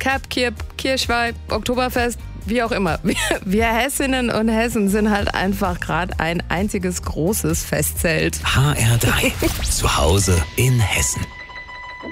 Kerb, Kirb, Kirchweih, Oktoberfest, wie auch immer. Wir Hessinnen und Hessen sind halt einfach gerade ein einziges großes Festzelt. HR3. Zu Hause in Hessen.